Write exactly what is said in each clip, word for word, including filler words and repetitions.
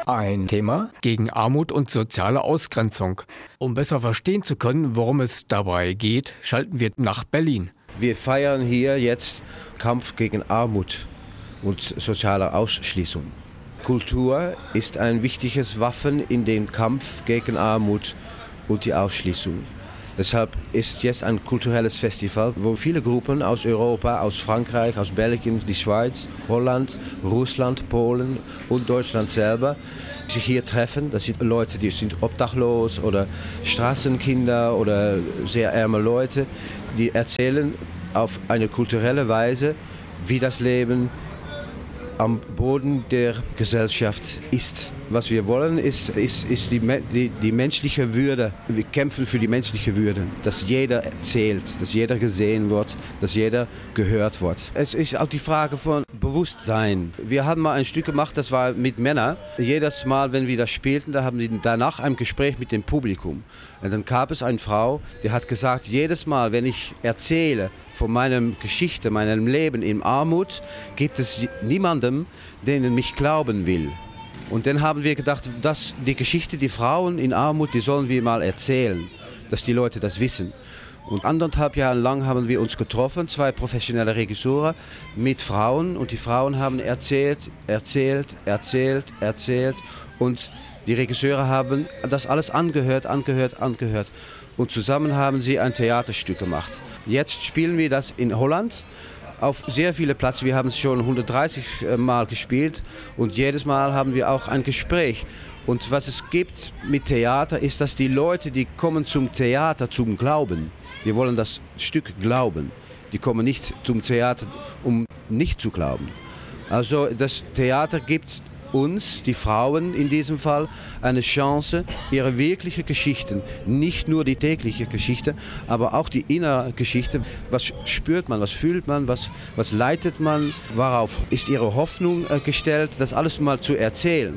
Ein Thema gegen Armut und soziale Ausgrenzung. Um besser verstehen zu können, worum es dabei geht, schalten wir nach Berlin. Wir feiern hier jetzt Kampf gegen Armut und soziale Ausschließung. Kultur ist ein wichtiges Waffen in dem Kampf gegen Armut und die Ausschließung. Deshalb ist jetzt ein kulturelles Festival, wo viele Gruppen aus Europa, aus Frankreich, aus Belgien, die Schweiz, Holland, Russland, Polen und Deutschland selber sich hier treffen. Das sind Leute, die sind obdachlos oder Straßenkinder oder sehr arme Leute, die erzählen auf eine kulturelle Weise, wie das Leben am Boden der Gesellschaft ist. Was wir wollen, ist, ist, ist die, die, die menschliche Würde. Wir kämpfen für die menschliche Würde, dass jeder erzählt, dass jeder gesehen wird, dass jeder gehört wird. Es ist auch die Frage von Bewusstsein. Wir haben mal ein Stück gemacht, das war mit Männern. Jedes Mal, wenn wir das spielten, da haben wir danach ein Gespräch mit dem Publikum. Und dann gab es eine Frau, die hat gesagt, jedes Mal, wenn ich erzähle von meiner Geschichte, meinem Leben in Armut, gibt es niemanden, der mich glauben will. Und dann haben wir gedacht, dass die Geschichte, die Frauen in Armut, die sollen wir mal erzählen, dass die Leute das wissen. Und anderthalb Jahre lang haben wir uns getroffen, zwei professionelle Regisseure mit Frauen. Und die Frauen haben erzählt, erzählt, erzählt, erzählt. Und die Regisseure haben das alles angehört, angehört, angehört. Und zusammen haben sie ein Theaterstück gemacht. Jetzt spielen wir das in Holland. Auf sehr viele Plätze. Wir haben es schon hundertdreißig Mal gespielt und jedes Mal haben wir auch ein Gespräch. Und was es gibt mit Theater ist, dass die Leute, die kommen zum Theater zum Glauben, die wollen das Stück glauben. Die kommen nicht zum Theater, um nicht zu glauben. Also das Theater gibt uns, die Frauen in diesem Fall, eine Chance, ihre wirkliche Geschichten, nicht nur die tägliche Geschichte, aber auch die innere Geschichte. Was spürt man, was fühlt man, was, was leitet man, worauf ist ihre Hoffnung äh, gestellt, das alles mal zu erzählen.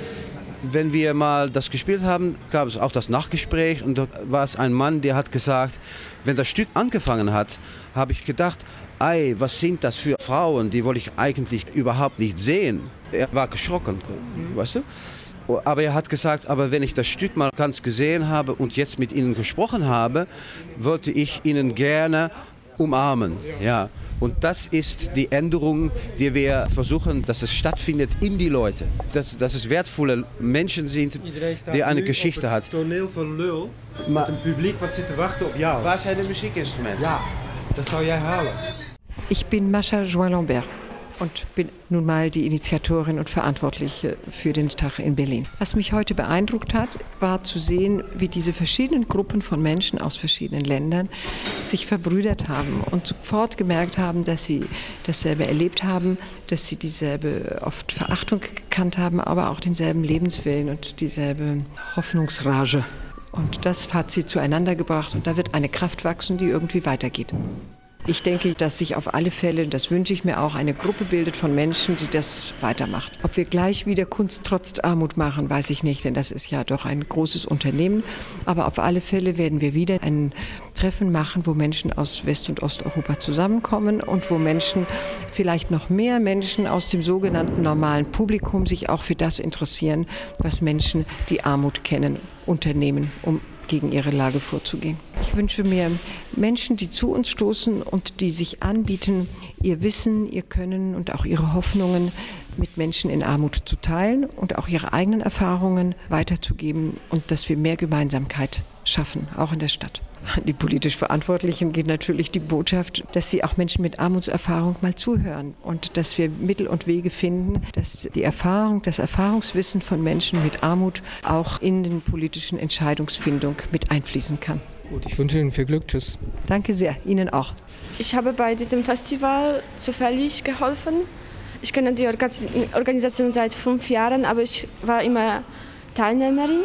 Wenn wir mal das gespielt haben, gab es auch das Nachgespräch und da war es ein Mann, der hat gesagt, wenn das Stück angefangen hat, habe ich gedacht, ei, was sind das für Frauen, die wollte ich eigentlich überhaupt nicht sehen. Er war geschrocken, weißt du? Aber er hat gesagt, aber wenn ich das Stück mal ganz gesehen habe und jetzt mit ihnen gesprochen habe, wollte ich ihnen gerne umarmen. Ja. Und das ist die Änderung, die wir versuchen, dass es stattfindet in die Leute. Dass, dass es wertvolle Menschen sind, die eine Geschichte hat. Toneel van Lul, met een publiek wat zit te wachten op jou. Waar zijn de muziekinstrumenten? Ja, das zou jij halen. Ich bin Mascha Join-Lambert und bin nun mal die Initiatorin und Verantwortliche für den Tag in Berlin. Was mich heute beeindruckt hat, war zu sehen, wie diese verschiedenen Gruppen von Menschen aus verschiedenen Ländern sich verbrüdert haben und sofort gemerkt haben, dass sie dasselbe erlebt haben, dass sie dieselbe oft Verachtung gekannt haben, aber auch denselben Lebenswillen und dieselbe Hoffnungsrage. Und das hat sie zueinander gebracht und da wird eine Kraft wachsen, die irgendwie weitergeht. Ich denke, dass sich auf alle Fälle, das wünsche ich mir auch, eine Gruppe bildet von Menschen, die das weitermacht. Ob wir gleich wieder Kunst trotz Armut machen, weiß ich nicht, denn das ist ja doch ein großes Unternehmen. Aber auf alle Fälle werden wir wieder ein Treffen machen, wo Menschen aus West- und Osteuropa zusammenkommen und wo Menschen, vielleicht noch mehr Menschen aus dem sogenannten normalen Publikum, sich auch für das interessieren, was Menschen, die Armut kennen, unternehmen, um gegen ihre Lage vorzugehen. Ich wünsche mir Menschen, die zu uns stoßen und die sich anbieten, ihr Wissen, ihr Können und auch ihre Hoffnungen mit Menschen in Armut zu teilen und auch ihre eigenen Erfahrungen weiterzugeben und dass wir mehr Gemeinsamkeit schaffen, auch in der Stadt. An die politisch Verantwortlichen geht natürlich die Botschaft, dass sie auch Menschen mit Armutserfahrung mal zuhören und dass wir Mittel und Wege finden, dass die Erfahrung, das Erfahrungswissen von Menschen mit Armut auch in den politischen Entscheidungsfindung mit einfließen kann. Gut, ich wünsche Ihnen viel Glück. Tschüss. Danke sehr. Ihnen auch. Ich habe bei diesem Festival zufällig geholfen. Ich kenne die Organisation seit fünf Jahren, aber ich war immer Teilnehmerin.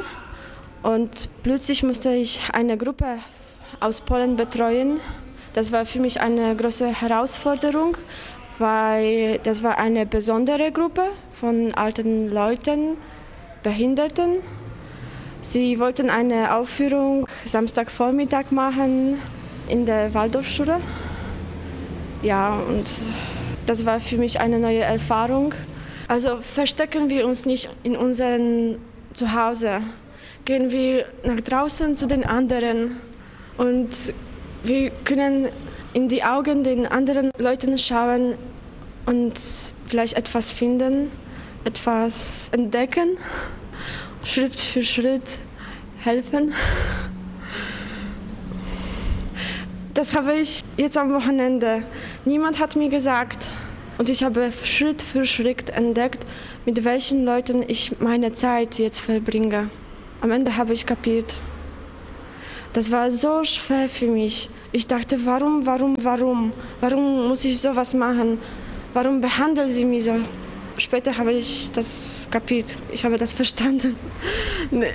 Und plötzlich musste ich eine Gruppe aus Polen betreuen. Das war für mich eine große Herausforderung, weil das war eine besondere Gruppe von alten Leuten, Behinderten. Sie wollten eine Aufführung Samstagvormittag machen in der Waldorfschule. Ja, und das war für mich eine neue Erfahrung. Also verstecken wir uns nicht in unserem Zuhause. Gehen wir nach draußen zu den anderen und wir können in die Augen den anderen Leuten schauen und vielleicht etwas finden, etwas entdecken, Schritt für Schritt helfen. Das habe ich jetzt am Wochenende. Niemand hat mir gesagt und ich habe Schritt für Schritt entdeckt, mit welchen Leuten ich meine Zeit jetzt verbringe. Am Ende habe ich kapiert. Das war so schwer für mich. Ich dachte, warum, warum, warum? Warum muss ich sowas machen? Warum behandeln sie mich so? Später habe ich das kapiert. Ich habe das verstanden. Nee.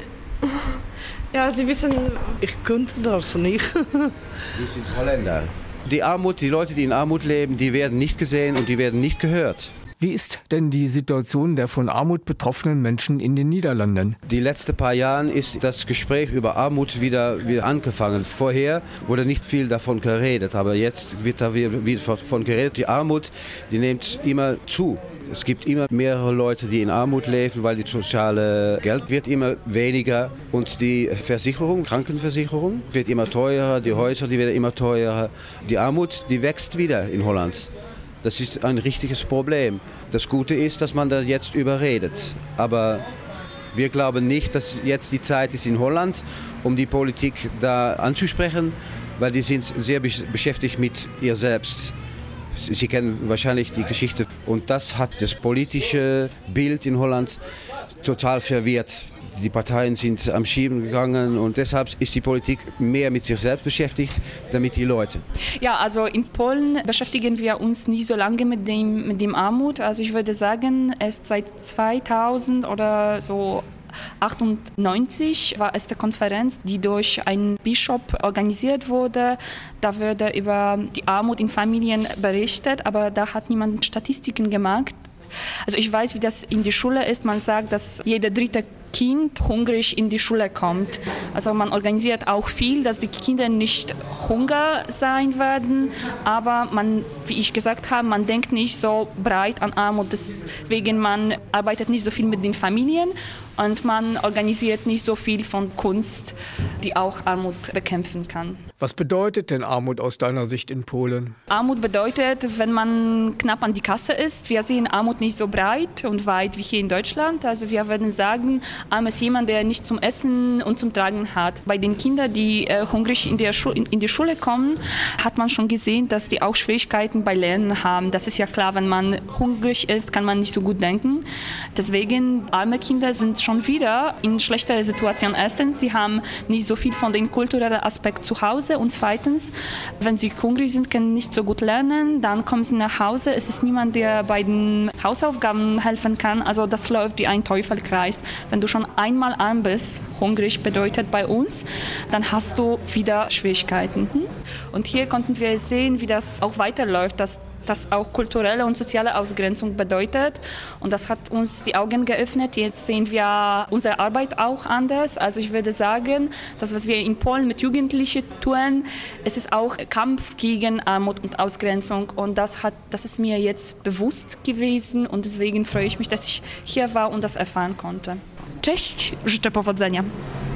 Ja, Sie wissen... Ich konnte das nicht. Wir sind Holländer. Die Armut, die Leute, die in Armut leben, die werden nicht gesehen und die werden nicht gehört. Wie ist denn die Situation der von Armut betroffenen Menschen in den Niederlanden? Die letzten paar Jahre ist das Gespräch über Armut wieder, wieder angefangen. Vorher wurde nicht viel davon geredet, aber jetzt wird da wieder davon geredet. Die Armut, die nimmt immer zu. Es gibt immer mehrere Leute, die in Armut leben, weil das soziale Geld wird immer weniger und die Versicherung, Krankenversicherung wird immer teurer, die Häuser, die werden immer teurer. Die Armut, die wächst wieder in Holland. Das ist ein richtiges Problem. Das Gute ist, dass man da jetzt überredet. Aber wir glauben nicht, dass jetzt die Zeit ist in Holland, um die Politik da anzusprechen, weil die sind sehr beschäftigt mit ihr selbst. Sie kennen wahrscheinlich die Geschichte. Und das hat das politische Bild in Holland total verwirrt. Die Parteien sind am Schieben gegangen und deshalb ist die Politik mehr mit sich selbst beschäftigt, damit die Leute. Ja, also in Polen beschäftigen wir uns nicht so lange mit dem, mit dem Armut. Also ich würde sagen, erst seit zweitausend oder so achtundneunzig war es die Konferenz, die durch einen Bischof organisiert wurde. Da wurde über die Armut in Familien berichtet, aber da hat niemand Statistiken gemacht. Also ich weiß, wie das in der Schule ist. Man sagt, dass jeder dritte Kind hungrig in die Schule kommt. Also man organisiert auch viel, dass die Kinder nicht Hunger sein werden, aber man, wie ich gesagt habe, man denkt nicht so breit an Armut, deswegen man arbeitet nicht so viel mit den Familien und man organisiert nicht so viel von Kunst, die auch Armut bekämpfen kann. Was bedeutet denn Armut aus deiner Sicht in Polen? Armut bedeutet, wenn man knapp an die Kasse ist. Wir sehen Armut nicht so breit und weit wie hier in Deutschland. Also wir würden sagen, arm ist jemand, der nicht zum Essen und zum Tragen hat. Bei den Kindern, die äh, hungrig in, der Schu- in, in die Schule kommen, hat man schon gesehen, dass die auch Schwierigkeiten bei Lernen haben. Das ist ja klar, wenn man hungrig ist, kann man nicht so gut denken. Deswegen, arme Kinder sind schon wieder in schlechterer Situation. Erstens, sie haben nicht so viel von dem kulturellen Aspekt zu Hause. Und zweitens, wenn sie hungrig sind, können nicht so gut lernen, dann kommen sie nach Hause, es ist niemand, der bei den Hausaufgaben helfen kann. Also das läuft wie ein Teufelskreis. Wenn du schon einmal arm bist, hungrig bedeutet bei uns, dann hast du wieder Schwierigkeiten. Und hier konnten wir sehen, wie das auch weiterläuft, dass das auch kulturelle und soziale Ausgrenzung bedeutet. Und das hat uns die Augen geöffnet. Jetzt sehen wir unsere Arbeit auch anders. Also ich würde sagen, das, was wir in Polen mit Jugendlichen tun, es ist auch Kampf gegen Armut und Ausgrenzung. Und das, hat, das ist mir jetzt bewusst gewesen. Und deswegen freue ich mich, dass ich hier war und das erfahren konnte. Cześć, życzę powodzenia.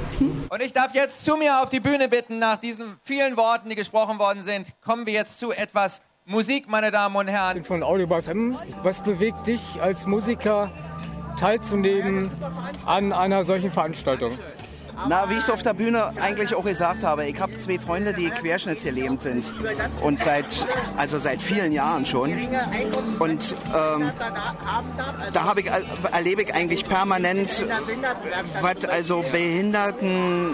Und ich darf jetzt zu mir auf die Bühne bitten. Nach diesen vielen Worten, die gesprochen worden sind, kommen wir jetzt zu etwas Musik, meine Damen und Herren. Ich bin von Audio F M. Was bewegt dich als Musiker teilzunehmen an einer solchen Veranstaltung? Na, wie ich es auf der Bühne eigentlich auch gesagt habe, ich habe zwei Freunde, die querschnittsgelähmt sind und seit, also seit vielen Jahren schon. Und ähm, da habe ich, erlebe ich eigentlich permanent, was also Behinderten,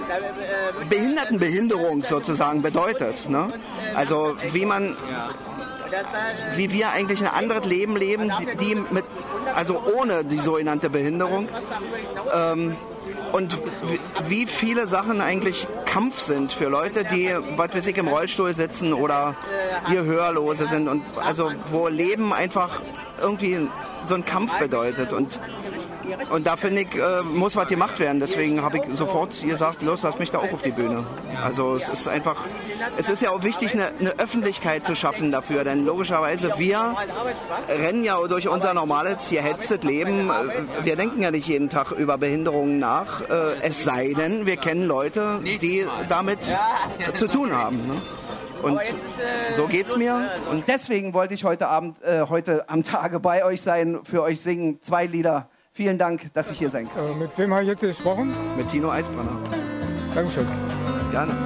Behindertenbehinderung sozusagen bedeutet. Ne? Also wie man, wie wir eigentlich ein anderes Leben leben, die, die mit, also ohne die sogenannte Behinderung. Ähm, Und wie viele Sachen eigentlich Kampf sind für Leute, die, was weiß ich, im Rollstuhl sitzen oder hier Hörlose sind. Und also wo Leben einfach irgendwie so ein Kampf bedeutet. Und Und da finde ich, äh, muss was gemacht werden. Deswegen habe ich sofort gesagt, los, lass mich da auch auf die Bühne. Also es ist einfach, es ist ja auch wichtig, eine, eine Öffentlichkeit zu schaffen dafür. Denn logischerweise, wir rennen ja durch unser normales, gehetztes Leben. Wir denken ja nicht jeden Tag über Behinderungen nach. Äh, es sei denn, wir kennen Leute, die damit zu tun haben. Ne? Und so geht's mir. Und deswegen wollte ich heute Abend, äh, heute am Tage bei euch sein, für euch singen zwei Lieder. Vielen Dank, dass ich hier sein kann. Äh, mit wem habe ich jetzt gesprochen? Mit Tino Eisbrenner. Dankeschön. Gerne.